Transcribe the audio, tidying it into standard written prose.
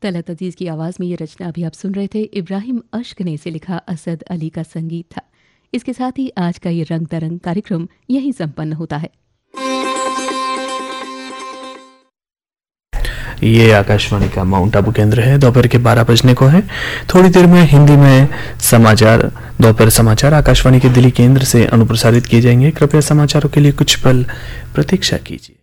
तलत अजीज की आवाज़ में ये रचना अभी आप सुन रहे थे। इब्राहिम अश्क ने इसे लिखा, असद अली का संगीत था। इसके साथ ही आज का ये रंग तरंग कार्यक्रम यहीं संपन्न होता है। ये आकाशवाणी का माउंट आबू केंद्र है। दोपहर के 12 बजने को है। थोड़ी देर में हिंदी में समाचार, दोपहर समाचार आकाशवाणी के दिल्ली केंद्र से अनुप्रसारित किए जाएंगे। कृपया समाचारों के लिए कुछ पल प्रतीक्षा कीजिए।